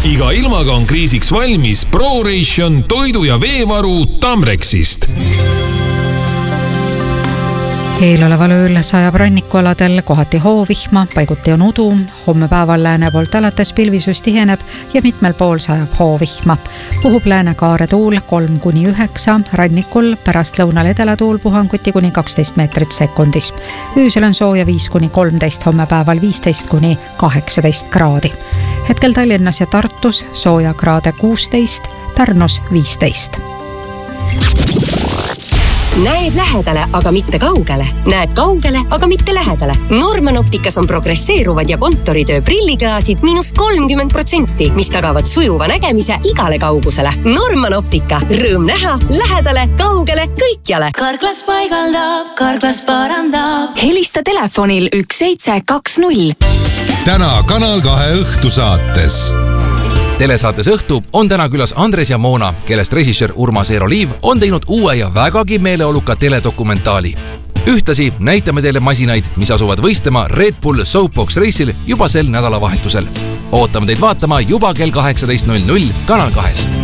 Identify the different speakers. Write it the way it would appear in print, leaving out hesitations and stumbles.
Speaker 1: Iga ilmaga on kriisiks valmis ProRation toidu- ja veevaru Tamrexist.
Speaker 2: Eeloleval ööl sajab rannikualadel kohati hoovihma, paiguti on udu, homme päeval lääne poolt alates pilvisus tiheneb ja mitmel pool sajab hoovihma. Puhub lääne kaare tuul 3-9, rannikul pärast lõunal edelatuul puhanguti kuni 12 meetrit sekundis. Öösel on sooja 5-13, homme päeval 15-18 kraadi. Hetkel Tallinnas ja Tartus sooja kraade 16, Pärnus 15.
Speaker 3: Näed lähedale, aga mitte kaugele. Näed kaugele, aga mitte lähedale. Norman Opticas on progresseeruvad ja kontoritöö prilliklaasid -30%, mis tagavad sujuva nägemise igale kaugusele. Norman Optica. Rõõm näha, lähedale, kaugele, kõikjale.
Speaker 4: Karklas paigaldab, Karklas parandab.
Speaker 5: Helista telefonil 1720.
Speaker 6: Täna Kanal 2 õhtusaates.
Speaker 7: Telesaates Õhtu on täna külas Andres ja Moona, kellest režissöör Urmas Eeroliiv on teinud uue ja vägagi meeleoluka teledokumentaali. Ühtasi näitame teile masinaid, mis asuvad võistlema Red Bull Soapbox Race'il juba sel nädalavahetusel. Ootame teid vaatama juba kell 18.00 Kanal 2.